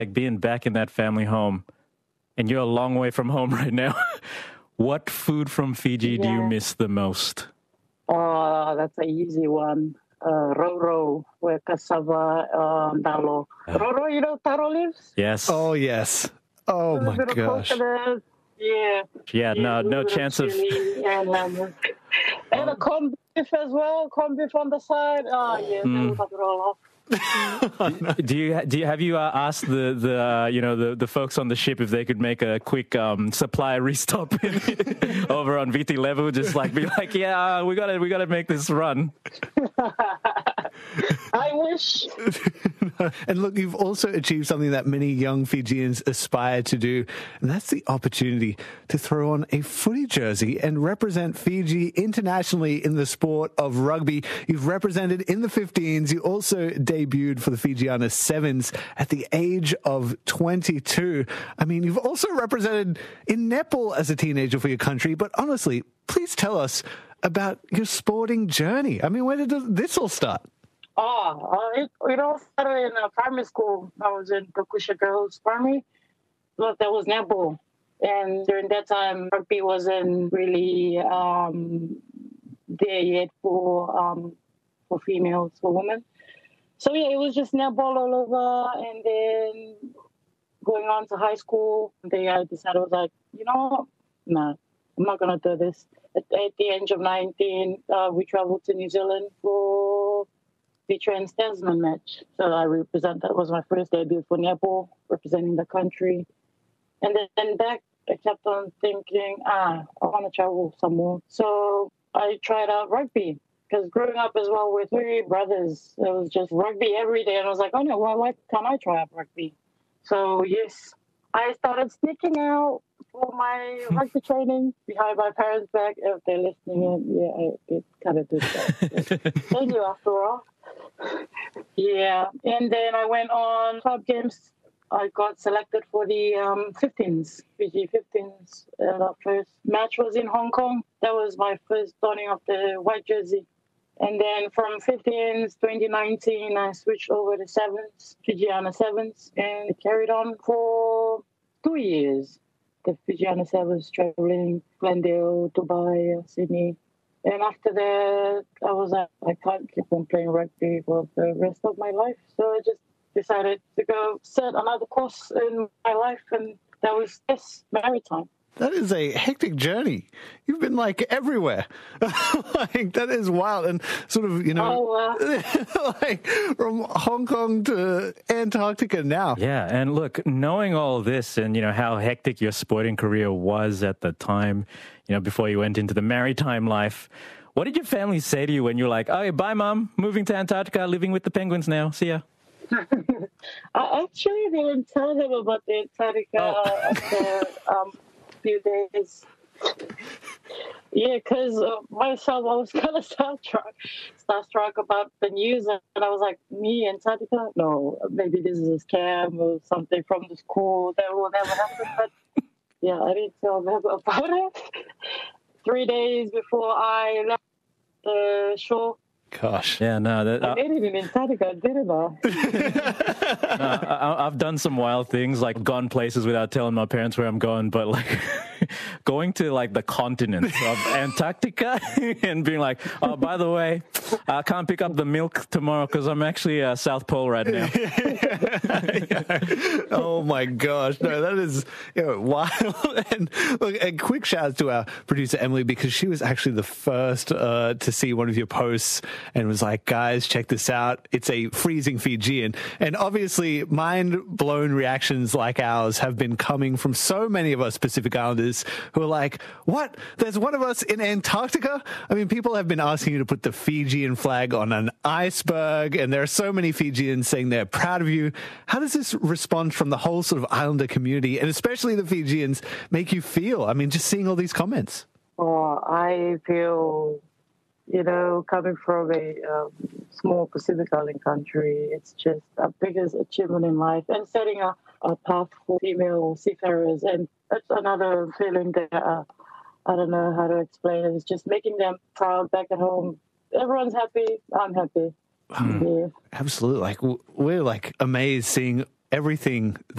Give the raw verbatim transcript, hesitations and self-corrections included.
Like being back in that family home, and you're a long way from home right now. What food from Fiji yeah. do you miss the most? Oh, that's an easy one. Uh, roro, where cassava, uh, taro. Uh, roro, you know taro leaves? Yes. Oh, yes. Oh, my gosh. Yeah. Yeah, no, no chance of... And, um, and a corned beef as well, corned beef on the side. Oh, yeah, mm. We'll top it all off. do you do you have you uh, asked the the uh, you know the, the folks on the ship if they could make a quick um, supply restop over on Viti Levu? Just like be like, yeah, we gotta we gotta make this run. I wish. And look, you've also achieved something that many young Fijians aspire to do, and that's the opportunity to throw on a footy jersey and represent Fiji internationally in the sport of rugby. You've represented in the fifteens. You also debuted for the Fijiana Sevens at the age of twenty-two. I mean, you've also represented in netball as a teenager for your country, but honestly, please tell us about your sporting journey. I mean, where did this all start? Oh, uh, it, it all started in uh, primary school. I was in Kakusha Girls Primary. Look, that was netball. And during that time, rugby wasn't really um, there yet for um, for females, for women. So, yeah, it was just netball all over. And then going on to high school, they, I decided, I was like, you know, no, I'm not going to do this. At, at the age of nineteen, uh, we traveled to New Zealand for the Trans Tasman match. So I represent, that was my first debut for netball, representing the country. And then, then back, I kept on thinking, ah, I want to travel some more. So I tried out rugby. Because growing up as well with three brothers, it was just rugby every day. And I was like, oh no, why, why can't I try out rugby? So yes, I started sneaking out for my rugby training behind my parents' back. If they're listening, yeah, it kind of did that. They knew after all. Yeah, and then I went on club games. I got selected for the um, fifteens, Fiji fifteens. And our first match was in Hong Kong. That was my first donning of the white jersey. And then from fifteens, twenty nineteen, I switched over to sevens, Fijiana Sevens, and it carried on for two years. The Fijiana Sevens traveling Glendale, Dubai, Sydney. And after that, I was like, I can't keep on playing rugby for the rest of my life. So I just decided to go set another course in my life, and that was this maritime. That is a hectic journey. You've been like everywhere. Like that is wild, and sort of you know, oh, uh... like from Hong Kong to Antarctica now. Yeah, and look, knowing all this, and you know how hectic your sporting career was at the time, you know, before you went into the maritime life. What did your family say to you when you were like, "Oh, bye, mom, moving to Antarctica, living with the penguins now. See ya." I actually didn't tell them about the Antarctica oh. after um. few days. Yeah, because uh, myself, I was kind of starstruck, starstruck about the news, and I was like, me, Antarctica? No, maybe this is a scam or something from the school that will never happen. But yeah, I didn't tell them about it. Three days before I left the shore. Gosh. Yeah, no. That, I did it in Antarctica, didn't I? no, I? I've done some wild things, like gone places without telling my parents where I'm going, but like going to like the continent of Antarctica and being like, oh, by the way, I can't pick up the milk tomorrow because I'm actually uh, South Pole right now. Oh my gosh. No, that is you know, wild. And look, a quick shout out to our producer, Emily, because she was actually the first uh, to see one of your posts and was like, guys, check this out. It's a freezing Fijian. And obviously, mind-blown reactions like ours have been coming from so many of us Pacific Islanders who are like, what? There's one of us in Antarctica? I mean, people have been asking you to put the Fijian flag on an iceberg, and there are so many Fijians saying they're proud of you. How does this response from the whole sort of Islander community, and especially the Fijians, make you feel? I mean, just seeing all these comments. Oh, I feel... You know, coming from a um, small Pacific Island country, it's just our biggest achievement in life, and setting a, a path for female seafarers. And that's another feeling that uh, I don't know how to explain it. It's just making them proud back at home. Everyone's happy. I'm happy. Mm, yeah. Absolutely. Like we're like amazed seeing everything